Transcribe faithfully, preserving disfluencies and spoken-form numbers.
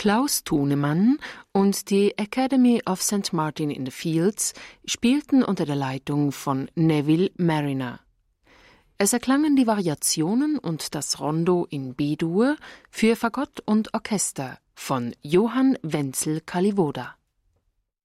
Klaus Thunemann und die Academy of Saint Martin in the Fields spielten unter der Leitung von Neville Marriner. Es erklangen die Variationen und das Rondo in B-Dur für Fagott und Orchester von Johann Wenzel Kalivoda.